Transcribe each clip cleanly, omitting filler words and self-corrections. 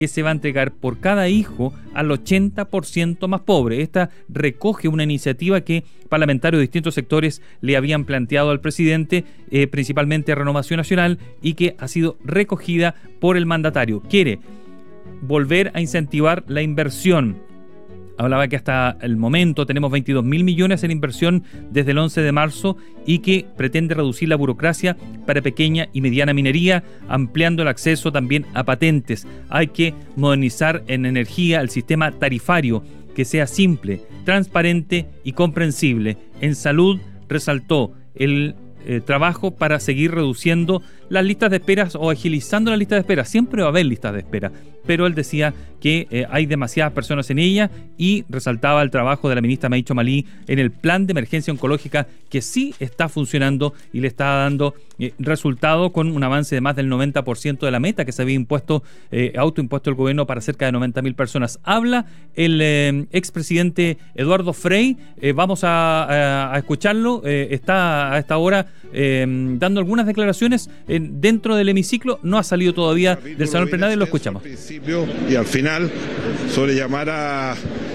que se va a entregar por cada hijo al 80% más pobre. Esta recoge una iniciativa que parlamentarios de distintos sectores le habían planteado al presidente, principalmente a Renovación Nacional, y que ha sido recogida por el mandatario. Quiere volver a incentivar la inversión. Hablaba que hasta el momento tenemos 22.000 millones en inversión desde el 11 de marzo y que pretende reducir la burocracia para pequeña y mediana minería, ampliando el acceso también a patentes. Hay que modernizar en energía el sistema tarifario, que sea simple, transparente y comprensible. En salud resaltó el trabajo para seguir reduciendo las listas de espera o agilizando las listas de espera. Siempre va a haber listas de espera, pero él decía que hay demasiadas personas en ella y resaltaba el trabacho de la ministra Maicho Malí en el plan de emergencia oncológica, que sí está funcionando y le está dando resultado con un avance de más del 90% de la meta que se había autoimpuesto el gobierno para cerca de 90.000 personas. Habla el expresidente Eduardo Frei, vamos a escucharlo, está a esta hora dando algunas declaraciones dentro del hemiciclo, no ha salido todavía del salón plenario, lo escuchamos. Al principio y al final, sobre llamar a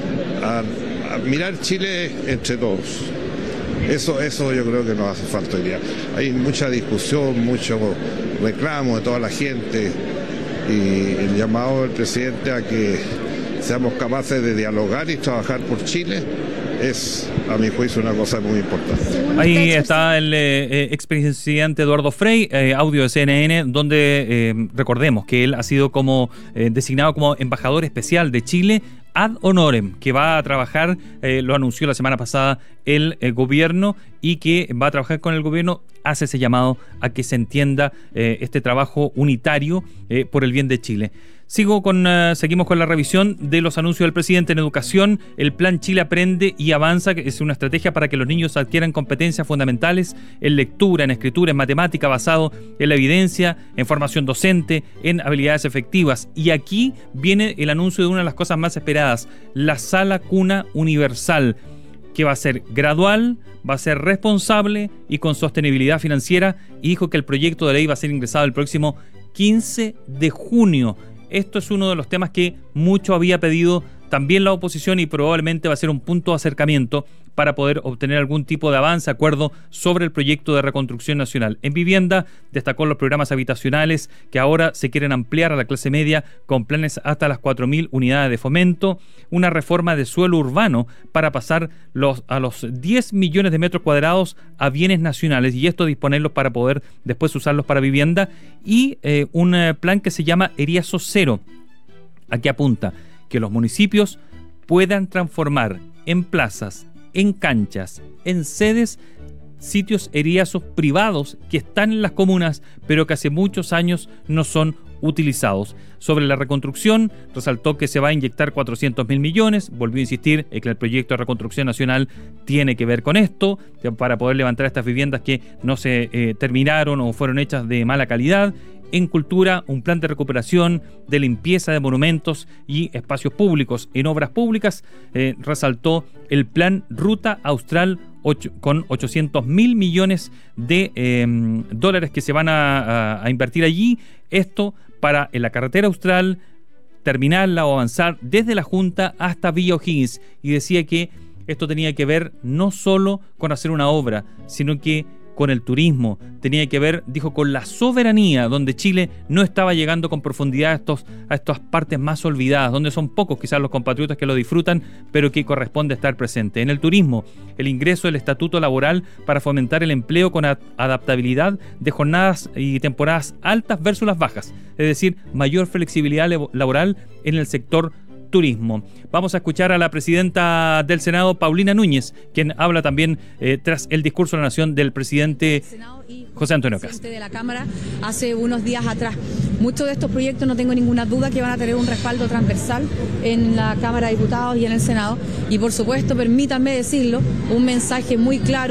mirar Chile entre todos. Eso yo creo que nos hace falta hoy día. Hay mucha discusión, mucho reclamo de toda la gente y el llamado del presidente a que seamos capaces de dialogar y trabajar por Chile es, a mi juicio, una cosa muy importante. Ahí está el expresidente Eduardo Frei, audio de CNN, donde recordemos que él ha sido como designado como embajador especial de Chile ad honorem, que va a trabajar, lo anunció la semana pasada el gobierno, y que va a trabajar con el gobierno, hace ese llamado a que se entienda este trabajo unitario por el bien de Chile. Seguimos con la revisión de los anuncios del presidente en educación. El plan Chile Aprende y Avanza, que es una estrategia para que los niños adquieran competencias fundamentales en lectura, en escritura, en matemática, basado en la evidencia, en formación docente, en habilidades efectivas. Y aquí viene el anuncio de una de las cosas más esperadas, la Sala Cuna Universal, que va a ser gradual, va a ser responsable y con sostenibilidad financiera, y dijo que el proyecto de ley va a ser ingresado el próximo 15 de junio. Esto es uno de los temas que mucho había pedido también la oposición y probablemente va a ser un punto de acercamiento para poder obtener algún tipo de avance, acuerdo sobre el proyecto de reconstrucción nacional. En vivienda destacó los programas habitacionales que ahora se quieren ampliar a la clase media con planes hasta las 4.000 unidades de fomento, una reforma de suelo urbano para pasar a los 10 millones de metros cuadrados a bienes nacionales y esto disponerlos para poder después usarlos para vivienda, y un plan que se llama Eriazo Cero. Aquí apunta que los municipios puedan transformar en plazas, en canchas, en sedes, sitios eriazos privados que están en las comunas, pero que hace muchos años no son utilizados. Sobre la reconstrucción, resaltó que se va a inyectar 400.000 millones, volvió a insistir en que el proyecto de reconstrucción nacional tiene que ver con esto, para poder levantar estas viviendas que no se terminaron o fueron hechas de mala calidad. En cultura, un plan de recuperación, de limpieza de monumentos y espacios públicos. En obras públicas, resaltó el plan Ruta Austral con 800.000 millones de dólares que se van a invertir allí. Esto para en la carretera austral, terminarla o avanzar desde la Junta hasta Villa O'Higgins. Y decía que esto tenía que ver no solo con hacer una obra, sino que con el turismo, tenía que ver, dijo, con la soberanía, donde Chile no estaba llegando con profundidad a estas partes más olvidadas, donde son pocos quizás los compatriotas que lo disfrutan, pero que corresponde estar presente. En el turismo, el ingreso del estatuto laboral para fomentar el empleo con adaptabilidad de jornadas y temporadas altas versus las bajas, es decir, mayor flexibilidad laboral en el sector turismo. Vamos a escuchar a la presidenta del Senado, Paulina Núñez, quien habla también tras el discurso de la Nación del presidente José Antonio Kast. De la Cámara hace unos días atrás. Muchos de estos proyectos no tengo ninguna duda que van a tener un respaldo transversal en la Cámara de Diputados y en el Senado. Y por supuesto, permítanme decirlo, un mensaje muy claro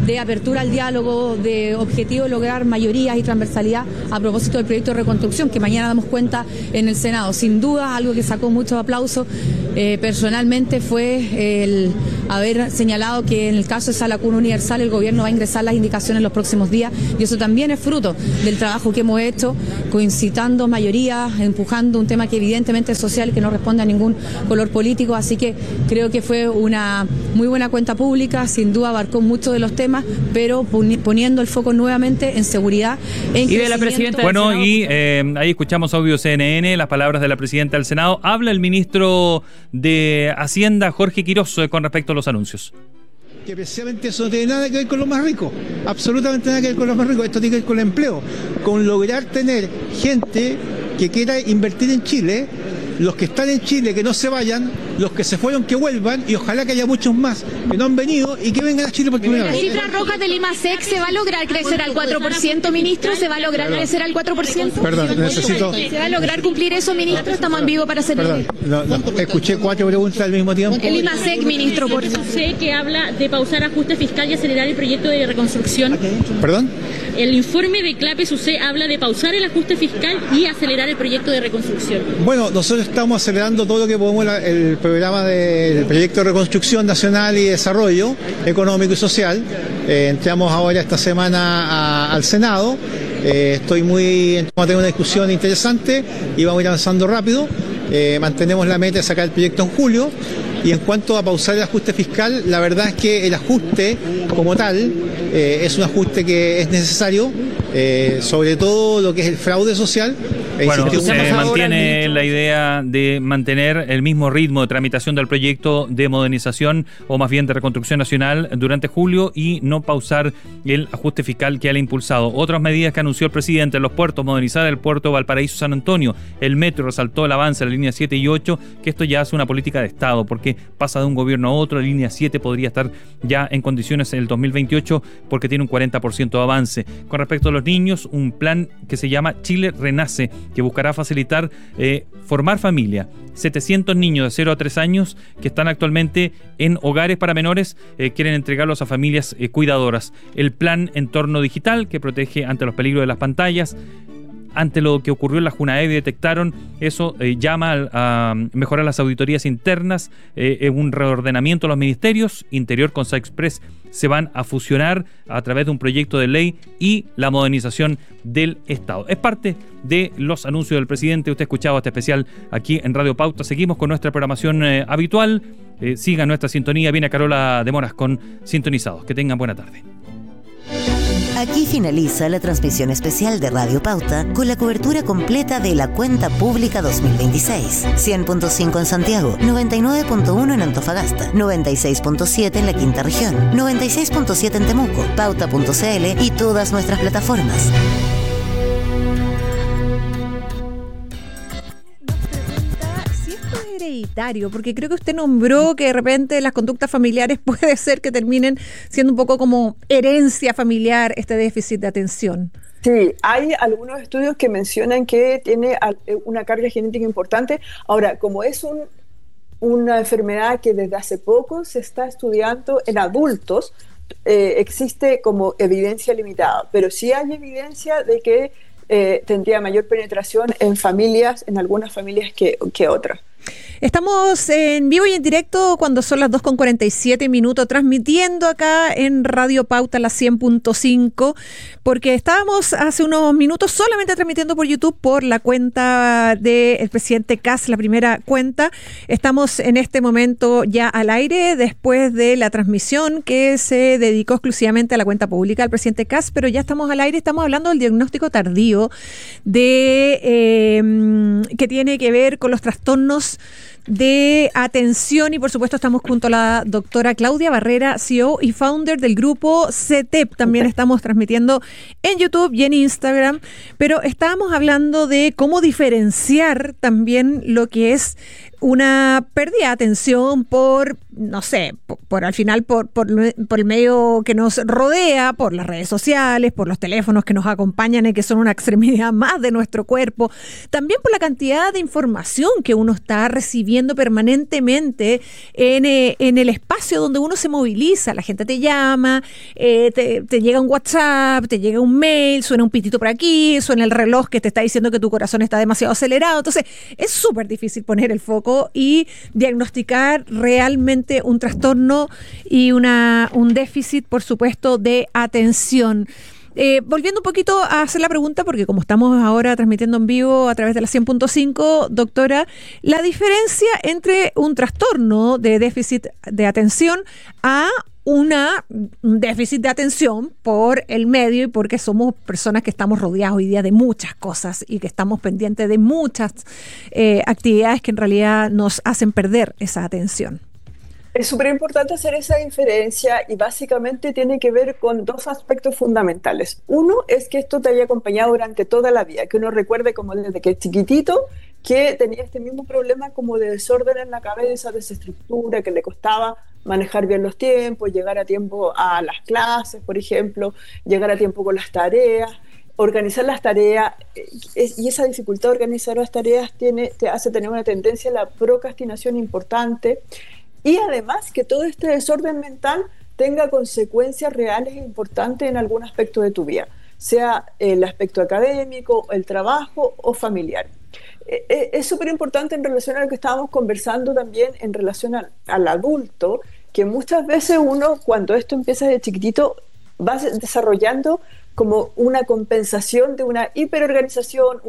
de apertura al diálogo, de objetivo de lograr mayorías y transversalidad a propósito del proyecto de reconstrucción, que mañana damos cuenta en el Senado. Sin duda, algo que sacó muchos aplausos personalmente fue el haber señalado que en el caso de Sala Cuna Universal el gobierno va a ingresar las indicaciones en los próximos días, y eso también es fruto del trabajo que hemos hecho, coincitando mayorías, empujando un tema que evidentemente es social, que no responde a ningún color político, así que creo que fue una muy buena cuenta pública, sin duda abarcó muchos de los temas, pero poniendo el foco nuevamente en seguridad, en y de la presidenta del Senado. Bueno, y ahí escuchamos audio CNN, las palabras de la presidenta del Senado. Habla el ministro de Hacienda, Jorge Quiroz, con respecto a los anuncios. Que precisamente eso no tiene nada que ver con los más ricos, absolutamente nada que ver con los más ricos. Esto tiene que ver con el empleo, con lograr tener gente que quiera invertir en Chile, los que están en Chile que no se vayan, los que se fueron que vuelvan, y ojalá que haya muchos más que no han venido y que vengan a Chile por primera vez. ¿Las cifras rojas del IMASEC se va a lograr crecer al 4%, ministro? ¿Se va a lograr crecer al 4%? Perdón, necesito... ¿Se va a lograr cumplir eso, ministro? Estamos en vivo para hacer... Perdón, escuché 4 preguntas al mismo tiempo. El IMASEC, ministro, por eso. Sé que habla de pausar ajuste fiscal y acelerar el proyecto de reconstrucción. ¿Perdón? El informe de CLAPES-UC habla de pausar el ajuste fiscal y acelerar el proyecto de reconstrucción. Bueno, nosotros estamos acelerando todo lo que podemos, el programa del proyecto de reconstrucción nacional y desarrollo económico y social. Entramos ahora esta semana al Senado. Vamos a tener una discusión interesante y vamos a ir avanzando rápido. Mantenemos la meta de sacar el proyecto en julio. Y en cuanto a pausar el ajuste fiscal, la verdad es que el ajuste como tal es un ajuste que es necesario, sobre todo lo que es el fraude social. Bueno, se mantiene la idea de mantener el mismo ritmo de tramitación del proyecto de modernización, o más bien de reconstrucción nacional, durante julio, y no pausar el ajuste fiscal que él ha impulsado. Otras medidas que anunció el presidente en los puertos: modernizar el puerto Valparaíso San Antonio, el metro, resaltó el avance en la línea 7 y 8, que esto ya es una política de Estado, porque pasa de un gobierno a otro. La línea 7 podría estar ya en condiciones en el 2028 porque tiene un 40% de avance. Con respecto a los niños, un plan que se llama Chile Renace, que buscará facilitar formar familia. 700 niños de 0 a 3 años que están actualmente en hogares para menores, quieren entregarlos a familias cuidadoras. El plan Entorno Digital, que protege ante los peligros de las pantallas. Ante lo que ocurrió en la Junaed, detectaron eso, llama a mejorar las auditorías internas, un reordenamiento de los ministerios. Interior con SAEXPRES se van a fusionar a través de un proyecto de ley, y la modernización del Estado. Es parte de los anuncios del presidente. Usted ha escuchado este especial aquí en Radio Pauta. Seguimos con nuestra programación habitual. Siga nuestra sintonía. Viene Carola de Moras con Sintonizados. Que tengan buena tarde. Aquí finaliza la transmisión especial de Radio Pauta con la cobertura completa de la Cuenta Pública 2026. 100.5 en Santiago, 99.1 en Antofagasta, 96.7 en la Quinta Región, 96.7 en Temuco, pauta.cl y todas nuestras plataformas. Hereditario, porque creo que usted nombró que de repente las conductas familiares puede ser que terminen siendo un poco como herencia familiar este déficit de atención. Sí, hay algunos estudios que mencionan que tiene una carga genética importante. Ahora, como es una enfermedad que desde hace poco se está estudiando en adultos, existe como evidencia limitada, pero sí hay evidencia de que tendría mayor penetración en algunas familias que otras. Estamos en vivo y en directo cuando son las 2:47, transmitiendo acá en Radio Pauta, la 100.5, porque estábamos hace unos minutos solamente transmitiendo por YouTube por la cuenta del presidente Kast, la primera cuenta. Estamos en este momento ya al aire después de la transmisión que se dedicó exclusivamente a la cuenta pública del presidente Kast, pero ya estamos al aire. Estamos hablando del diagnóstico tardío que tiene que ver con los trastornos de atención, y por supuesto estamos junto a la doctora Claudia Barrera, CEO y founder del grupo CETEP. También estamos transmitiendo en YouTube y en Instagram, pero estábamos hablando de cómo diferenciar también lo que es una pérdida de atención por, no sé, por al final, por el medio que nos rodea, por las redes sociales, por los teléfonos que nos acompañan y que son una extremidad más de nuestro cuerpo, también por la cantidad de información que uno está recibiendo permanentemente en el espacio donde uno se moviliza. La gente te llama, te llega un WhatsApp, te llega un mail, suena un pitito por aquí, suena el reloj que te está diciendo que tu corazón está demasiado acelerado. Entonces, es súper difícil poner el foco y diagnosticar realmente un trastorno y un déficit, por supuesto, de atención. Volviendo un poquito a hacer la pregunta, porque como estamos ahora transmitiendo en vivo a través de la 100.5, doctora, la diferencia entre un trastorno de déficit de atención a un déficit de atención por el medio y porque somos personas que estamos rodeados hoy día de muchas cosas y que estamos pendientes de muchas actividades que en realidad nos hacen perder esa atención. Es súper importante hacer esa diferencia y básicamente tiene que ver con dos aspectos fundamentales. Uno es que esto te haya acompañado durante toda la vida, que uno recuerde como desde que es chiquitito que tenía este mismo problema como de desorden en la cabeza, desestructura, que le costaba manejar bien los tiempos, llegar a tiempo a las clases, por ejemplo, llegar a tiempo con las tareas, organizar las tareas, y esa dificultad de organizar las tareas te hace tener una tendencia a la procrastinación importante. Y además que todo este desorden mental tenga consecuencias reales e importantes en algún aspecto de tu vida, sea el aspecto académico, el trabajo o familiar. Es súper importante en relación a lo que estábamos conversando también en relación al adulto, que muchas veces uno, cuando esto empieza de chiquitito, va desarrollando como una compensación de una hiperorganización,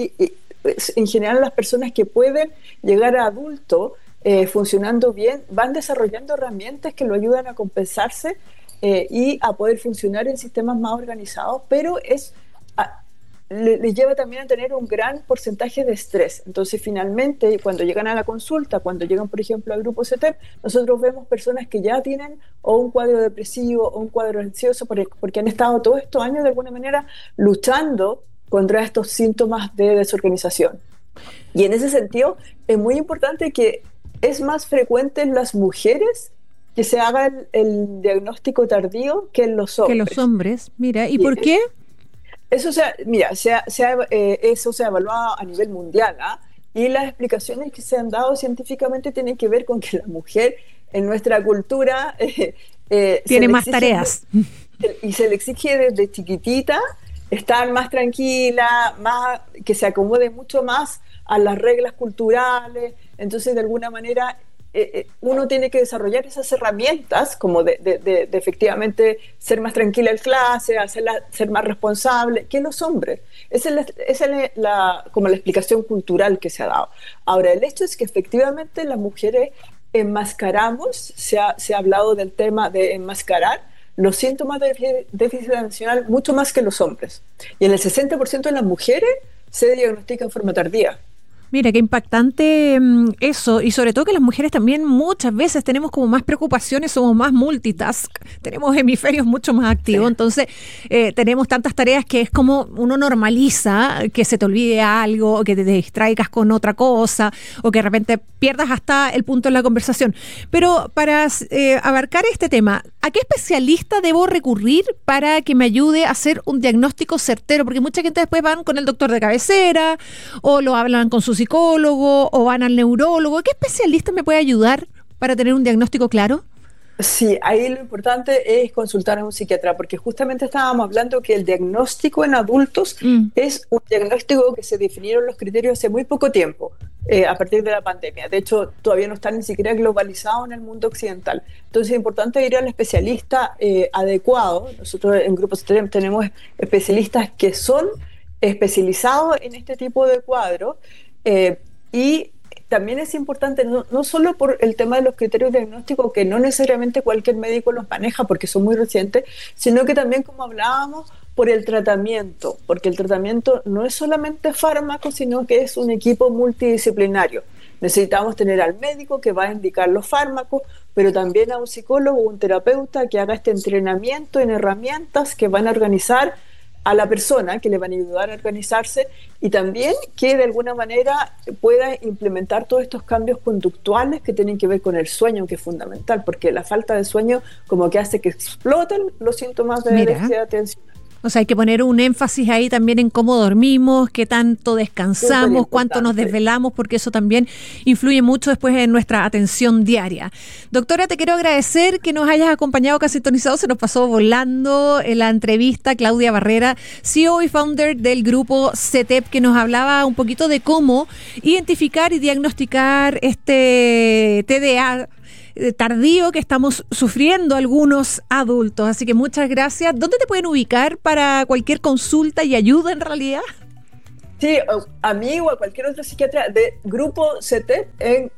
en general las personas que pueden llegar a adulto funcionando bien, van desarrollando herramientas que lo ayudan a compensarse y a poder funcionar en sistemas más organizados, pero les lleva también a tener un gran porcentaje de estrés. Entonces, finalmente, cuando llegan a la consulta, cuando llegan, por ejemplo, al grupo CETEP, nosotros vemos personas que ya tienen o un cuadro depresivo o un cuadro ansioso, porque han estado todos estos años, de alguna manera, luchando contra estos síntomas de desorganización. Y en ese sentido, es muy importante que es más frecuente en las mujeres que se haga el diagnóstico tardío que en los hombres. Que los hombres, mira, ¿y por qué? Eso se ha evaluado a nivel mundial, y las explicaciones que se han dado científicamente tienen que ver con que la mujer en nuestra cultura tiene más tareas. Y se le exige desde chiquitita estar más tranquila, que se acomode mucho más a las reglas culturales. Entonces, de alguna manera, uno tiene que desarrollar esas herramientas como de efectivamente ser más tranquila en clase, ser más responsable que los hombres. Esa es como la explicación cultural que se ha dado. Ahora, el hecho es que efectivamente las mujeres enmascaramos, se ha hablado del tema de enmascarar los síntomas de déficit atencional mucho más que los hombres. Y en el 60% de las mujeres se diagnostica en forma tardía. Mira, qué impactante eso, y sobre todo que las mujeres también muchas veces tenemos como más preocupaciones, somos más multitask, tenemos hemisferios mucho más activos, entonces tenemos tantas tareas que es como uno normaliza que se te olvide algo, o que te distraigas con otra cosa, o que de repente pierdas hasta el punto en la conversación. Pero para abarcar este tema, ¿a qué especialista debo recurrir para que me ayude a hacer un diagnóstico certero? Porque mucha gente después van con el doctor de cabecera, o lo hablan con su psicólogo o van al neurólogo. ¿Qué especialista me puede ayudar para tener un diagnóstico claro? Sí, ahí lo importante es consultar a un psiquiatra, porque justamente estábamos hablando que el diagnóstico en adultos es un diagnóstico que se definieron los criterios hace muy poco tiempo, a partir de la pandemia. De hecho, todavía no está ni siquiera globalizado en el mundo occidental. Entonces es importante ir al especialista adecuado. Nosotros en Grupo CETEP tenemos especialistas que son especializados en este tipo de cuadros. Y también es importante, no solo por el tema de los criterios diagnósticos, que no necesariamente cualquier médico los maneja porque son muy recientes, sino que también, como hablábamos, por el tratamiento, porque el tratamiento no es solamente fármaco, sino que es un equipo multidisciplinario. Necesitamos tener al médico que va a indicar los fármacos, pero también a un psicólogo o un terapeuta que haga este entrenamiento en herramientas que van a organizar a la persona, que le van a ayudar a organizarse, y también que de alguna manera pueda implementar todos estos cambios conductuales que tienen que ver con el sueño, que es fundamental, porque la falta de sueño como que hace que exploten los síntomas de déficit de atención. O sea, hay que poner un énfasis ahí también en cómo dormimos, qué tanto descansamos, cuánto nos desvelamos, porque eso también influye mucho después en nuestra atención diaria. Doctora, te quiero agradecer que nos hayas acompañado acá sintonizados. Se nos pasó volando en la entrevista Claudia Barrera, CEO y founder del grupo CETEP, que nos hablaba un poquito de cómo identificar y diagnosticar este TDA tardío que estamos sufriendo algunos adultos. Así que muchas gracias. ¿Dónde te pueden ubicar para cualquier consulta y ayuda en realidad? Sí, a mí o a cualquier otro psiquiatra de grupo CETEP en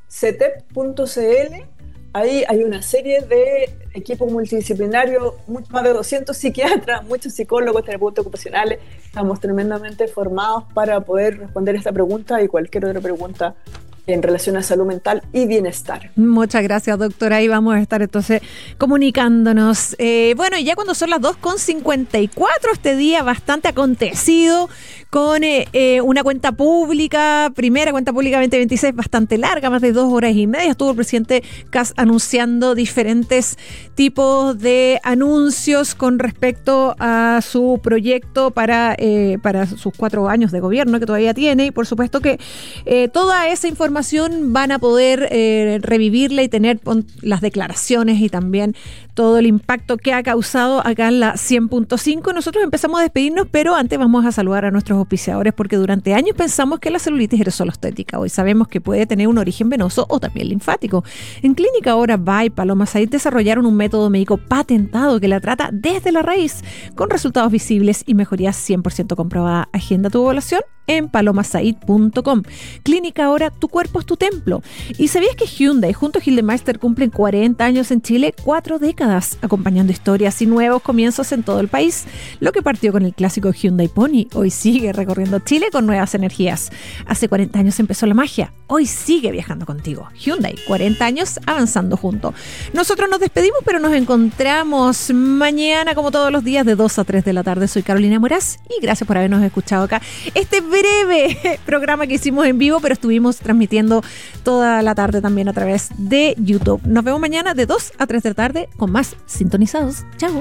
cetep.cl. Ahí hay una serie de equipos multidisciplinarios, más de 200 psiquiatras, muchos psicólogos, terapeutas ocupacionales. Estamos tremendamente formados para poder responder esta pregunta y cualquier otra pregunta en relación a salud mental y bienestar. Muchas gracias, doctora. Ahí vamos a estar entonces comunicándonos. Bueno, y ya cuando son las 2:54, este día bastante acontecido con una cuenta pública, primera cuenta pública 2026, bastante larga, más de 2 horas y media. Estuvo el presidente Kast anunciando diferentes tipos de anuncios con respecto a su proyecto para sus 4 años de gobierno que todavía tiene, y por supuesto que toda esa información van a poder revivirla y tener las declaraciones y también todo el impacto que ha causado acá en la 100.5. Nosotros empezamos a despedirnos, pero antes vamos a saludar a nuestros auspiciadores, porque durante años pensamos que la celulitis era solo estética. Hoy sabemos que puede tener un origen venoso o también linfático. En Clínica Ahora by Paloma Said desarrollaron un método médico patentado que la trata desde la raíz, con resultados visibles y mejorías 100% comprobadas. Agenda tu evaluación en palomasaid.com. Clínica Ahora, tu cuerpo es tu templo. ¿Y sabías que Hyundai junto a Gildemeister cumplen 40 años en Chile? 4 décadas acompañando historias y nuevos comienzos en todo el país. Lo que partió con el clásico Hyundai Pony hoy sigue recorriendo Chile con nuevas energías. Hace 40 años empezó la magia, hoy sigue viajando contigo. Hyundai, 40 años avanzando juntos. Nosotros nos despedimos, pero nos encontramos mañana como todos los días de 2 a 3 de la tarde. Soy Carolina Moraz y gracias por habernos escuchado acá. Este breve programa que hicimos en vivo, pero estuvimos transmitiendo toda la tarde también a través de YouTube. Nos vemos mañana de 2 a 3 de la tarde con más Sintonizados. Chao.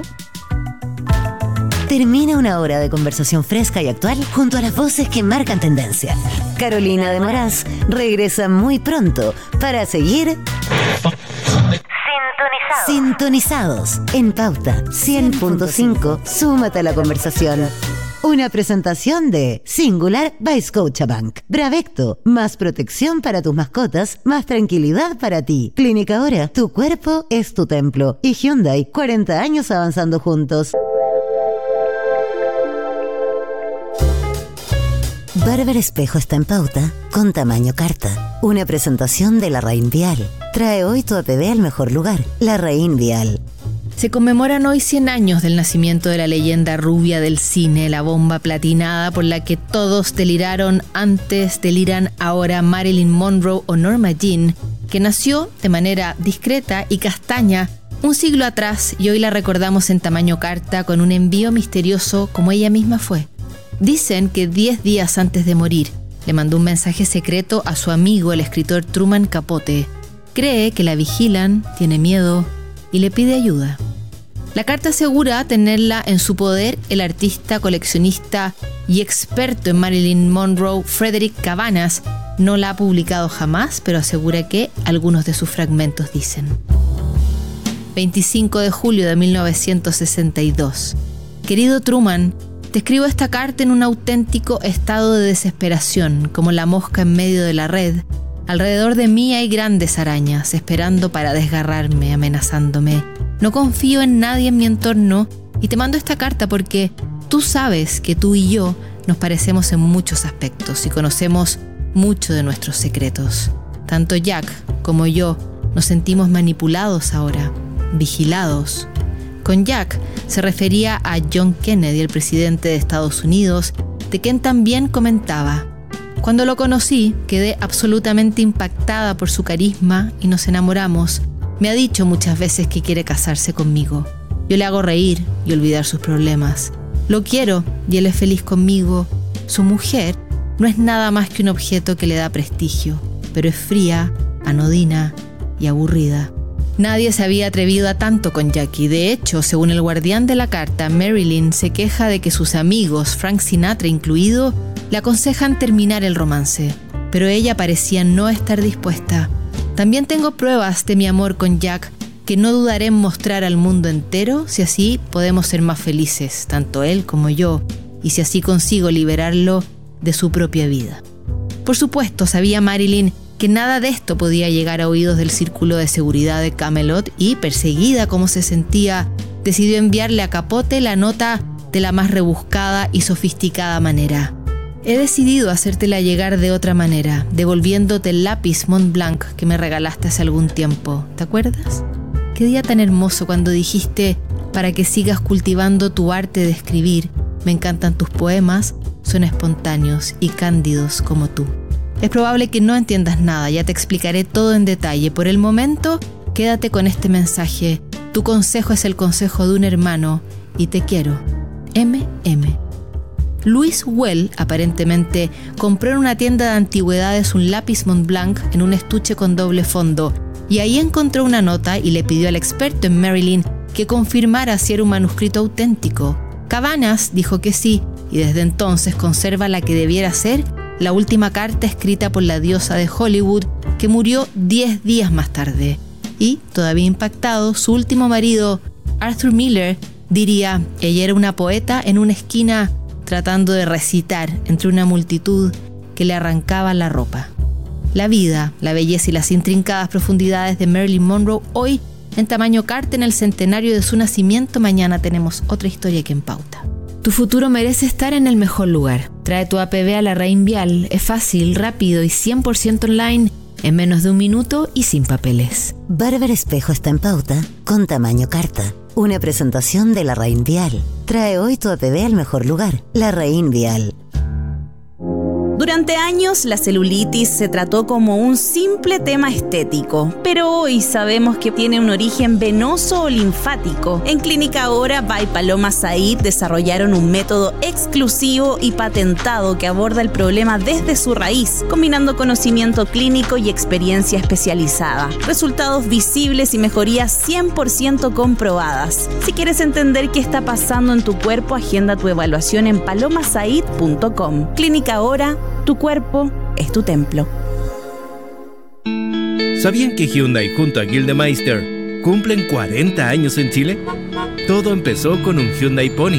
Termina una hora de conversación fresca y actual junto a las voces que marcan tendencia. Carolina de Moraz regresa muy pronto para seguir sintonizados en Pauta 100.5. Súmate a la conversación. Una presentación de Singular by Scotiabank. Bravecto, más protección para tus mascotas, más tranquilidad para ti. Clínica Ahora, tu cuerpo es tu templo. Y Hyundai, 40 años avanzando juntos. Barber Espejo está en Pauta con tamaño carta. Una presentación de Larraín Vial. Trae hoy tu APB al mejor lugar. Larraín Vial. Se conmemoran hoy 100 años del nacimiento de la leyenda rubia del cine, la bomba platinada por la que todos deliraron antes, deliran ahora Marilyn Monroe o Norma Jean, que nació de manera discreta y castaña un siglo atrás y hoy la recordamos en tamaño carta con un envío misterioso como ella misma fue. Dicen que 10 días antes de morir le mandó un mensaje secreto a su amigo el escritor Truman Capote. Cree que la vigilan, tiene miedo y le pide ayuda. La carta asegura tenerla en su poder el artista, coleccionista y experto en Marilyn Monroe, Frederick Cabanas. No la ha publicado jamás, pero asegura que algunos de sus fragmentos dicen: 25 de julio de 1962. Querido Truman, te escribo esta carta en un auténtico estado de desesperación, como la mosca en medio de la red. Alrededor de mí hay grandes arañas, esperando para desgarrarme, amenazándome. No confío en nadie en mi entorno y te mando esta carta porque tú sabes que tú y yo nos parecemos en muchos aspectos y conocemos mucho de nuestros secretos. Tanto Jack como yo nos sentimos manipulados ahora, vigilados. Con Jack se refería a John Kennedy, el presidente de Estados Unidos, de quien también comentaba: cuando lo conocí, quedé absolutamente impactada por su carisma y nos enamoramos. Me ha dicho muchas veces que quiere casarse conmigo. Yo le hago reír y olvidar sus problemas. Lo quiero y él es feliz conmigo. Su mujer no es nada más que un objeto que le da prestigio, pero es fría, anodina y aburrida. Nadie se había atrevido a tanto con Jackie. De hecho, según el guardián de la carta, Marilyn se queja de que sus amigos, Frank Sinatra incluido, le aconsejan terminar el romance, pero ella parecía no estar dispuesta. También tengo pruebas de mi amor con Jack que no dudaré en mostrar al mundo entero si así podemos ser más felices, tanto él como yo, y si así consigo liberarlo de su propia vida. Por supuesto, sabía Marilyn que nada de esto podía llegar a oídos del círculo de seguridad de Camelot y, perseguida como se sentía, decidió enviarle a Capote la nota de la más rebuscada y sofisticada manera. He decidido hacértela llegar de otra manera, devolviéndote el lápiz Montblanc que me regalaste hace algún tiempo. ¿Te acuerdas? Qué día tan hermoso cuando dijiste, para que sigas cultivando tu arte de escribir, me encantan tus poemas, son espontáneos y cándidos como tú. Es probable que no entiendas nada, ya te explicaré todo en detalle. Por el momento, quédate con este mensaje. Tu consejo es el consejo de un hermano y te quiero. M.M. Louis Well, aparentemente, compró en una tienda de antigüedades un lápiz Montblanc en un estuche con doble fondo y ahí encontró una nota y le pidió al experto en Marilyn que confirmara si era un manuscrito auténtico. Cabanas dijo que sí y desde entonces conserva la que debiera ser la última carta escrita por la diosa de Hollywood que murió 10 días más tarde. Y, todavía impactado, su último marido, Arthur Miller, diría, ella era una poeta en una esquina tratando de recitar entre una multitud que le arrancaba la ropa. La vida, la belleza y las intrincadas profundidades de Marilyn Monroe hoy en tamaño carta en el centenario de su nacimiento. Mañana tenemos otra historia que en pauta. Tu futuro merece estar en el mejor lugar. Trae tu APB a la Rain Vial. Es fácil, rápido y 100% online, en menos de un minuto y sin papeles. Barber Espejo está en pauta con tamaño carta. Una presentación de la Rain Vial. Trae hoy tu APB al mejor lugar. La Rain Vial. Durante años, la celulitis se trató como un simple tema estético, pero hoy sabemos que tiene un origen venoso o linfático. En Clínica Ahora by Paloma Said desarrollaron un método exclusivo y patentado que aborda el problema desde su raíz, combinando conocimiento clínico y experiencia especializada. Resultados visibles y mejorías 100% comprobadas. Si quieres entender qué está pasando en tu cuerpo, agenda tu evaluación en palomasaid.com. Clínica Ahora, tu cuerpo es tu templo. ¿Sabían que Hyundai junto a Gildemeister cumplen 40 años en Chile? Todo empezó con un Hyundai Pony.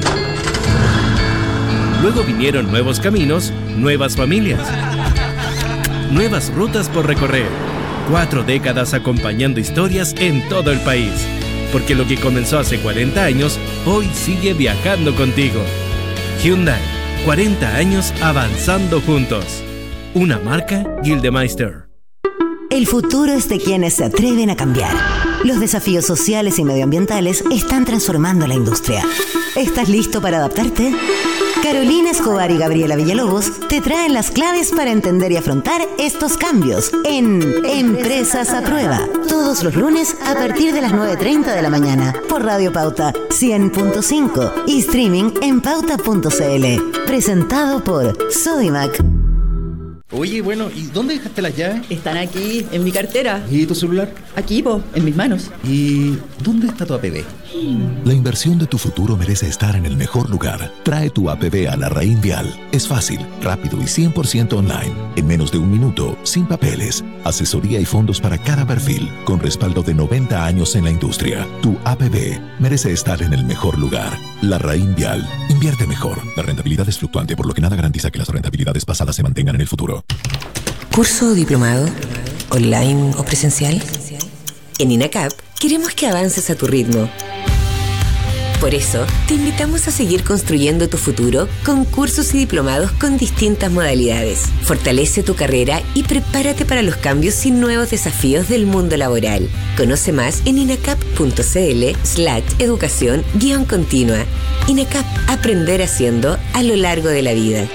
Luego vinieron nuevos caminos, nuevas familias, nuevas rutas por recorrer. 4 décadas acompañando historias en todo el país. Porque lo que comenzó hace 40 años, hoy sigue viajando contigo. Hyundai. 40 años avanzando juntos. Una marca Gildemeister. El futuro es de quienes se atreven a cambiar. Los desafíos sociales y medioambientales están transformando la industria. ¿Estás listo para adaptarte? Carolina Escobar y Gabriela Villalobos te traen las claves para entender y afrontar estos cambios en Empresas a Prueba. Todos los lunes a partir de las 9:30 de la mañana por Radio Pauta 100.5 y streaming en pauta.cl. Presentado por Sodimac. Oye, bueno, ¿y dónde dejaste las llaves? Están aquí, en mi cartera. ¿Y tu celular? Aquí, en mis manos. ¿Y dónde está tu APB? La inversión de tu futuro merece estar en el mejor lugar. Trae tu APB a la Rain Vial. Es fácil, rápido y 100% online. En menos de un minuto, sin papeles. Asesoría y fondos para cada perfil, con respaldo de 90 años en la industria. Tu APB merece estar en el mejor lugar. La Rain Vial. Invierte mejor. La rentabilidad es fluctuante, por lo que nada garantiza que las rentabilidades pasadas se mantengan en el futuro. ¿Curso o diplomado? ¿Online o presencial? En INACAP queremos que avances a tu ritmo. Por eso, te invitamos a seguir construyendo tu futuro con cursos y diplomados con distintas modalidades. Fortalece tu carrera y prepárate para los cambios y nuevos desafíos del mundo laboral. Conoce más en inacap.cl/educación-continua. INACAP, aprender haciendo a lo largo de la vida.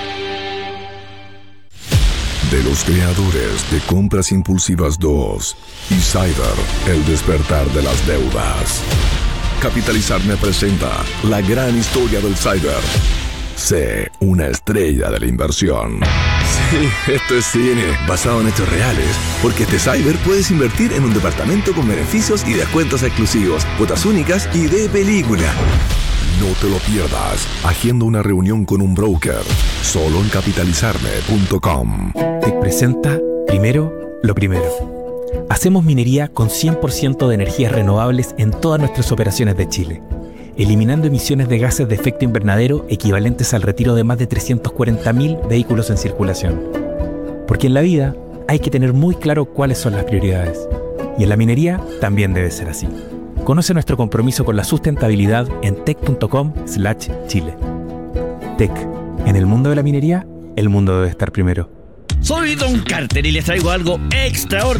De los creadores de Compras Impulsivas 2 y Cyber, el despertar de las deudas. Capitalizarme presenta la gran historia del cyber. Sé una estrella de la inversión. Sí, esto es cine, basado en hechos reales. Porque este cyber puedes invertir en un departamento con beneficios y descuentos exclusivos, cuotas únicas y de película. No te lo pierdas. Agenda una reunión con un broker. Solo en capitalizarme.com. Te presenta Primero lo Primero. Hacemos minería con 100% de energías renovables en todas nuestras operaciones de Chile, eliminando emisiones de gases de efecto invernadero equivalentes al retiro de más de 340.000 vehículos en circulación. Porque en la vida hay que tener muy claro cuáles son las prioridades. Y en la minería también debe ser así. Conoce nuestro compromiso con la sustentabilidad en tec.com/Chile. Tec. En el mundo de la minería, el mundo debe estar primero. Soy Don Carter y les traigo algo extraordinario.